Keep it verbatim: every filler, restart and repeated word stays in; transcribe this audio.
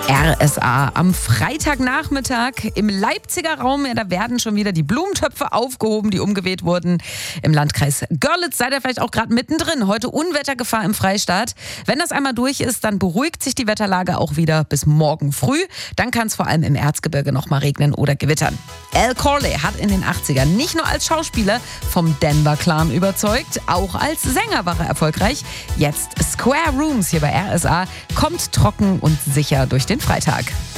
R S A am Freitagnachmittag im Leipziger Raum. Ja, da werden schon wieder die Blumentöpfe aufgehoben, die umgeweht wurden. Im Landkreis Görlitz seid ihr vielleicht auch gerade mittendrin. Heute Unwettergefahr im Freistaat. Wenn das einmal durch ist, dann beruhigt sich die Wetterlage auch wieder bis morgen früh. Dann kann es vor allem im Erzgebirge noch mal regnen oder gewittern. Al Corley hat in den achtzigern nicht nur als Schauspieler vom Denver Clan überzeugt, auch als Sänger war er erfolgreich. Jetzt Square Rooms hier bei R S A kommt trocken und sicher durch den Freitag.